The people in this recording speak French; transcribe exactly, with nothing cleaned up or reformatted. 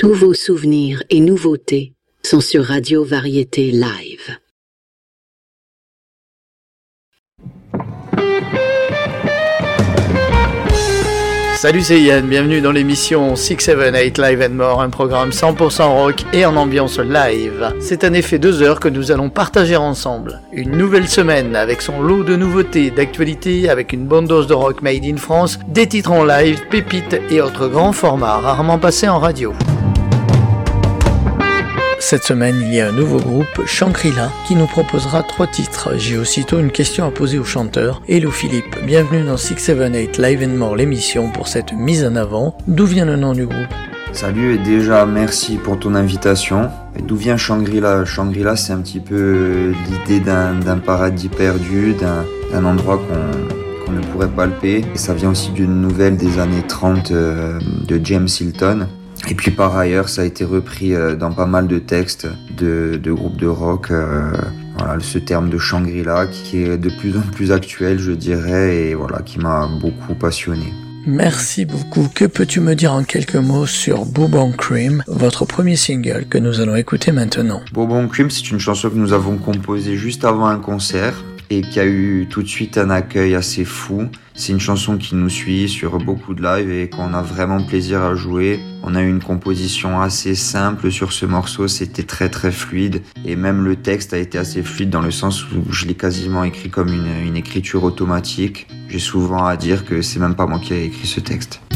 Tous vos souvenirs et nouveautés sont sur Radio Variété Live. Salut, c'est Yann, bienvenue dans l'émission six sept huit Live and More, un programme cent pour cent rock et en ambiance live. C'est en effet deux heures que nous allons partager ensemble. Une nouvelle semaine avec son lot de nouveautés, d'actualités, avec une bonne dose de rock made in France, des titres en live, pépites et autres grands formats rarement passés en radio. Cette semaine, il y a un nouveau groupe, Shangri-La, qui nous proposera trois titres. J'ai aussitôt une question à poser au chanteur. Hello Philippe, bienvenue dans six sept huit Live and More, l'émission pour cette mise en avant. D'où vient le nom du groupe ? Salut et déjà merci pour ton invitation. Et d'où vient Shangri-La ? Shangri-La, c'est un petit peu l'idée d'un, d'un paradis perdu, d'un, d'un endroit qu'on, qu'on ne pourrait palper. Et ça vient aussi d'une nouvelle des années trente euh, de James Hilton. Et puis par ailleurs, ça a été repris euh, dans pas mal de textes de, de groupes de rock. Euh, voilà, ce terme de Shangri-La qui est de plus en plus actuel, je dirais, et voilà, qui m'a beaucoup passionné. Merci beaucoup. Que peux-tu me dire en quelques mots sur Bourbon Cream, votre premier single que nous allons écouter maintenant ? Bourbon Cream, c'est une chanson que nous avons composée juste avant un concert et qui a eu tout de suite un accueil assez fou. C'est une chanson qui nous suit sur beaucoup de lives et qu'on a vraiment plaisir à jouer. On a eu une composition assez simple sur ce morceau, c'était très très fluide et même le texte a été assez fluide dans le sens où je l'ai quasiment écrit comme une, une écriture automatique. J'ai souvent à dire que c'est même pas moi qui ai écrit ce texte.